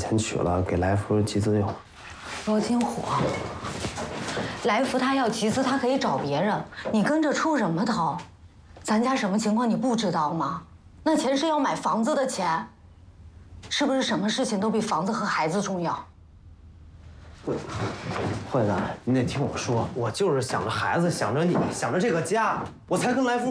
钱取了，给来福集资用。 罗金虎，来福他要集资，他可以找别人，你跟着出什么头？咱家什么情况你不知道吗？那钱是要买房子的钱，是不是什么事情都比房子和孩子重要？ 惠子，你得听我说，我就是想着孩子，想着你，想着这个家，我才跟来福